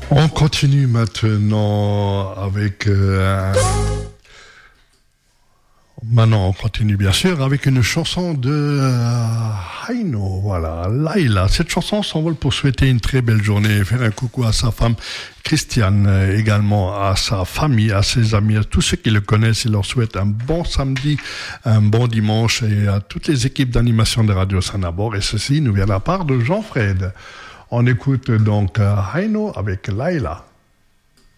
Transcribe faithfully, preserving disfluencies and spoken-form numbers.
On continue maintenant avec... Euh, maintenant, on continue bien sûr avec une chanson de euh, Heino, voilà, Laila. Cette chanson s'envole pour souhaiter une très belle journée, faire un coucou à sa femme Christiane, également à sa famille, à ses amis, à tous ceux qui le connaissent. Il leur souhaite un bon samedi, un bon dimanche et à toutes les équipes d'animation de Radio Saint-Nabor. Et ceci nous vient de la part de Jean-Fred. On écoute donc Heino avec Laila.